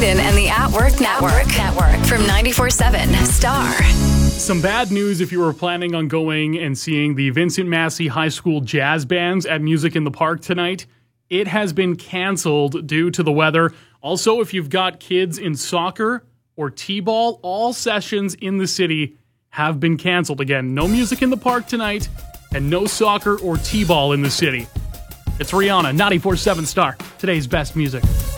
station and the At Work Network. From 94.7 Star. Some bad news if you were planning on going and seeing the Vincent Massey High School Jazz Bands at Music in the Park tonight. It has been canceled due to the weather. Also, if you've got kids in soccer or T-ball, all sessions in the city have been canceled. Again, no Music in the Park tonight and no soccer or T-ball in the city. It's Rihanna, 94.7 Star, today's best music.